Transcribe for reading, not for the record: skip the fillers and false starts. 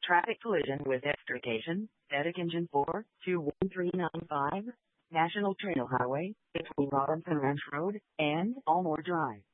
traffic collision with extrication, static engine 4-21395, National Trail Highway, between Robinson Ranch Road and Almore Drive.